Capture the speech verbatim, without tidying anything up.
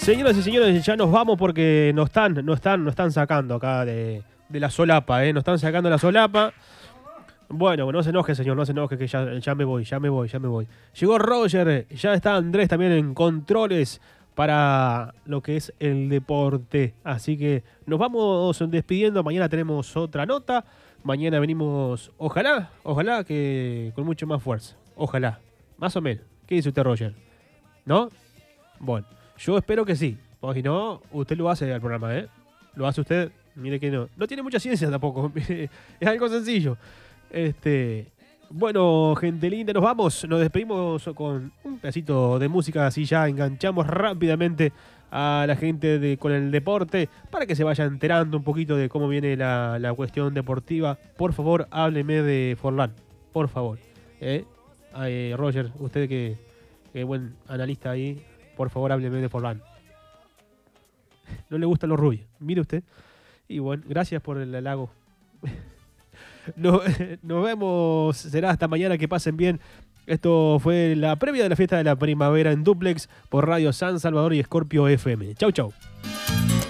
Señoras y señores, ya nos vamos porque nos están, nos están, nos están sacando acá de, de la solapa, ¿eh? Nos están sacando la solapa. Bueno, no se enoje, señor, no se enoje, que ya, ya me voy, ya me voy, ya me voy. Llegó Roger, ya está Andrés también en controles para lo que es el deporte. Así que nos vamos despidiendo. Mañana tenemos otra nota. Mañana venimos, ojalá, ojalá que con mucho más fuerza. Ojalá, más o menos. ¿Qué dice usted, Roger? ¿No? Bueno, yo espero que sí. O si no, usted lo hace al programa, ¿eh? Lo hace usted, mire que no. No tiene mucha ciencia tampoco. Es algo sencillo. Este, bueno, gente linda, nos vamos, nos despedimos con un pedacito de música, así ya enganchamos rápidamente a la gente de, con el deporte, para que se vaya enterando un poquito de cómo viene la, la cuestión deportiva. Por favor, hábleme de Forlán, por favor. ¿Eh? Eh, Roger, usted que, que buen analista ahí, por favor, hábleme de Forlán. No le gustan los rubios, mire usted. Y bueno, gracias por el halago. Nos, nos vemos, será hasta mañana, que pasen bien. Esto fue la previa de la fiesta de la primavera en Duplex por Radio San Salvador y Scorpio F M. Chau, chau.